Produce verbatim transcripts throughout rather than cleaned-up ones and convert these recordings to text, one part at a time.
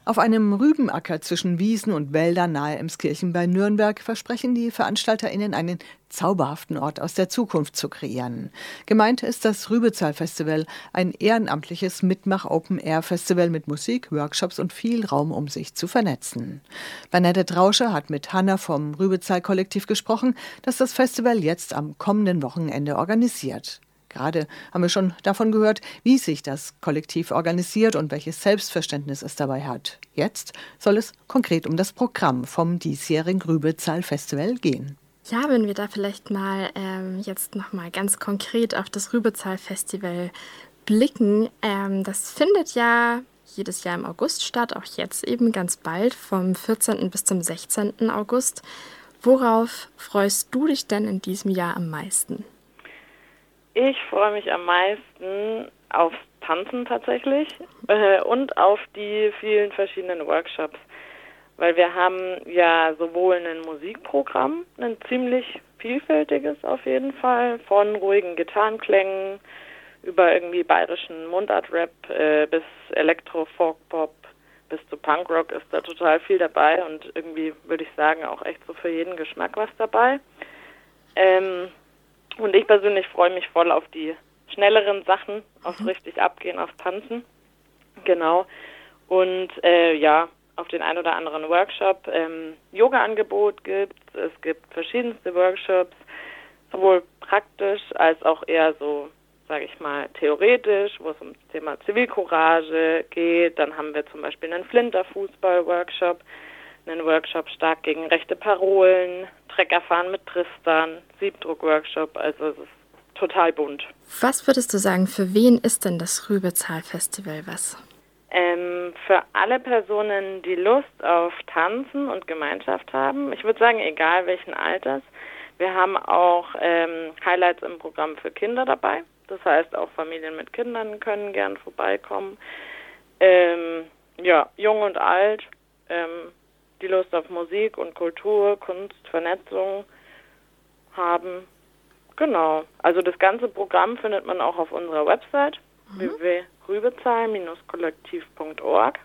Auf einem Rübenacker zwischen Wiesen und Wäldern nahe Emskirchen bei Nürnberg versprechen die VeranstalterInnen einen zauberhaften Ort aus der Zukunft zu kreieren. Gemeint ist das Rübezahl-Festival, ein ehrenamtliches Mitmach-Open-Air-Festival mit Musik, Workshops und viel Raum, um sich zu vernetzen. Bernadette Rauscher hat mit Hanna vom Rübezahl-Kollektiv gesprochen, das das Festival jetzt am kommenden Wochenende organisiert. Gerade haben wir schon davon gehört, wie sich das Kollektiv organisiert und welches Selbstverständnis es dabei hat. Jetzt soll es konkret um das Programm vom diesjährigen Rübezahl-Festival gehen. Ja, wenn wir da vielleicht mal ähm, jetzt nochmal ganz konkret auf das Rübezahl-Festival blicken. Ähm, das findet ja jedes Jahr im August statt, auch jetzt eben ganz bald, vom vierzehnten bis zum sechzehnten August. Worauf freust du dich denn in diesem Jahr am meisten? Ich freue mich am meisten aufs Tanzen tatsächlich äh, und auf die vielen verschiedenen Workshops, weil wir haben ja sowohl ein Musikprogramm, ein ziemlich vielfältiges auf jeden Fall, von ruhigen Gitarrenklängen über irgendwie bayerischen Mundart-Rap äh, bis Elektro-Folk-Pop bis zu Punkrock ist da total viel dabei und irgendwie würde ich sagen auch echt so für jeden Geschmack was dabei. Ähm, Und ich persönlich freue mich voll auf die schnelleren Sachen, aufs mhm. richtig Abgehen, aufs Tanzen. Genau. Und äh, ja, auf den ein oder anderen Workshop. Ähm, Yoga-Angebot gibt es. Es gibt verschiedenste Workshops, sowohl praktisch als auch eher so, sage ich mal, theoretisch, wo es um das Thema Zivilcourage geht. Dann haben wir zum Beispiel einen Flinter-Fußball-Workshop, einen Workshop stark gegen rechte Parolen, Treckerfahren mit Tristan, Siebdruck-Workshop, also es ist total bunt. Was würdest du sagen, für wen ist denn das Rübezahl-Festival was? Ähm, für alle Personen, die Lust auf Tanzen und Gemeinschaft haben, ich würde sagen, egal welchen Alters. Wir haben auch ähm, Highlights im Programm für Kinder dabei, das heißt auch Familien mit Kindern können gern vorbeikommen. Ähm, ja, jung und alt, ähm, die Lust auf Musik und Kultur, Kunst, Vernetzung haben. Genau. Also das ganze Programm findet man auch auf unserer Website mhm. w w w punkt rübezahl Bindestrich kollektiv punkt org.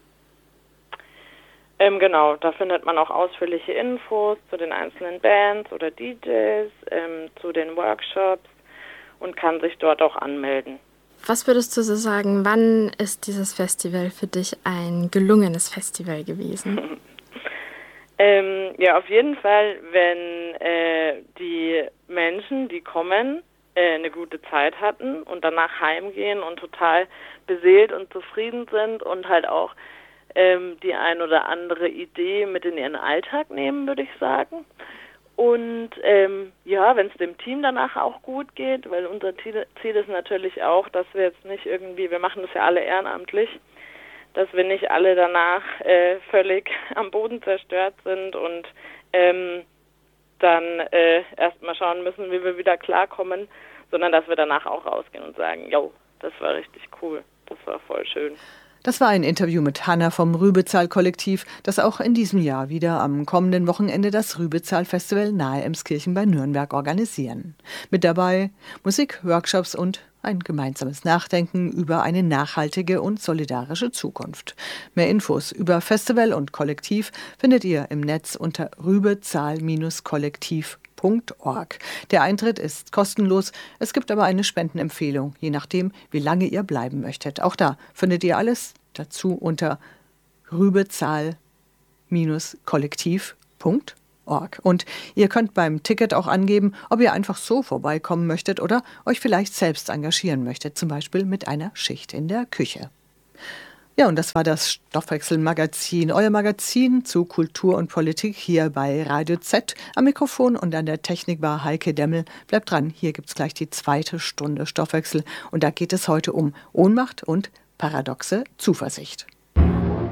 Ähm, genau, da findet man auch ausführliche Infos zu den einzelnen Bands oder D Js, ähm, zu den Workshops und kann sich dort auch anmelden. Was würdest du so sagen, wann ist dieses Festival für dich ein gelungenes Festival gewesen? Ähm, ja, auf jeden Fall, wenn äh, die Menschen, die kommen, äh, eine gute Zeit hatten und danach heimgehen und total beseelt und zufrieden sind und halt auch ähm, die ein oder andere Idee mit in ihren Alltag nehmen, würde ich sagen. Und ähm, ja, wenn es dem Team danach auch gut geht, weil unser Ziel, Ziel ist natürlich auch, dass wir jetzt nicht irgendwie, wir machen das ja alle ehrenamtlich, dass wir nicht alle danach äh, völlig am Boden zerstört sind und ähm, dann äh, erstmal schauen müssen, wie wir wieder klarkommen, sondern dass wir danach auch rausgehen und sagen, jo, das war richtig cool, das war voll schön. Das war ein Interview mit Hanna vom Rübezahl-Kollektiv, das auch in diesem Jahr wieder am kommenden Wochenende das Rübezahl-Festival nahe Emskirchen bei Nürnberg organisieren. Mit dabei Musik, Workshops und ein gemeinsames Nachdenken über eine nachhaltige und solidarische Zukunft. Mehr Infos über Festival und Kollektiv findet ihr im Netz unter rübezahl Bindestrich kollektiv punkt org. Der Eintritt ist kostenlos, es gibt aber eine Spendenempfehlung, je nachdem, wie lange ihr bleiben möchtet. Auch da findet ihr alles dazu unter rübezahl Bindestrich kollektiv punkt org. Und ihr könnt beim Ticket auch angeben, ob ihr einfach so vorbeikommen möchtet oder euch vielleicht selbst engagieren möchtet, zum Beispiel mit einer Schicht in der Küche. Ja, und das war das Stoffwechsel-Magazin, euer Magazin zu Kultur und Politik hier bei Radio Z. Am Mikrofon und an der Technik war Heike Demmel. Bleibt dran, hier gibt's gleich die zweite Stunde Stoffwechsel und da geht es heute um Ohnmacht und paradoxe Zuversicht.